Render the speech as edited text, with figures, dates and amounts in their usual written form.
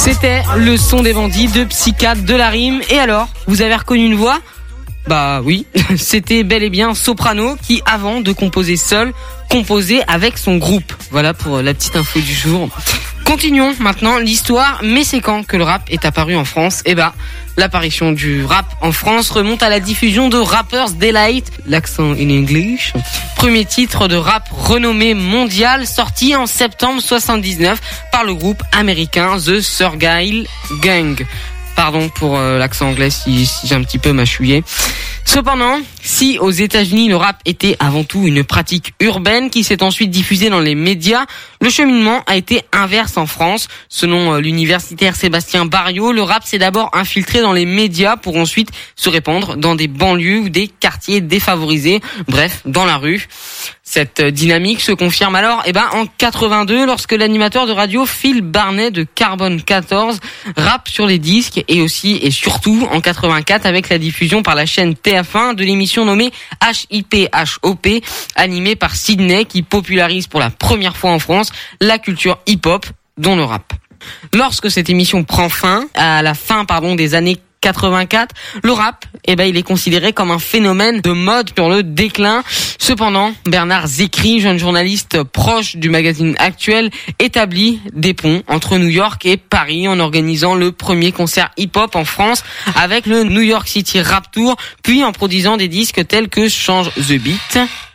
C'était le son des bandits de Psychiatre de la rime. Et alors, vous avez reconnu une voix ? Bah oui, c'était bel et bien Soprano qui, avant de composer seul, composait avec son groupe. Voilà pour la petite info du jour. Continuons maintenant l'histoire, mais c'est quand que le rap est apparu en France ? Eh bah, l'apparition du rap en France remonte à la diffusion de Rapper's Delight, l'accent in English, premier titre de rap renommé mondial sorti en septembre 79 par le groupe américain The Surgical Gang. Pardon pour l'accent anglais si j'ai un petit peu mâchouillé. Cependant, si aux États-Unis le rap était avant tout une pratique urbaine qui s'est ensuite diffusée dans les médias, le cheminement a été inverse en France. Selon l'universitaire Sébastien Barriot, le rap s'est d'abord infiltré dans les médias pour ensuite se répandre dans des banlieues ou des quartiers défavorisés, bref, dans la rue. Cette dynamique se confirme alors en 82 lorsque l'animateur de radio Phil Barnet de Carbone 14 rappe sur les disques, et aussi et surtout en 84 avec la diffusion par la chaîne TF1 de l'émission nommée HIP-HOP animée par Sydney qui popularise pour la première fois en France la culture hip-hop dont le rap. Lorsque cette émission prend fin, à la fin des années 84, le rap, il est considéré comme un phénomène de mode sur le déclin. Cependant, Bernard Zécry, jeune journaliste proche du magazine Actuel, établit des ponts entre New York et Paris en organisant le premier concert hip-hop en France avec le New York City Rap Tour, puis en produisant des disques tels que Change the Beat,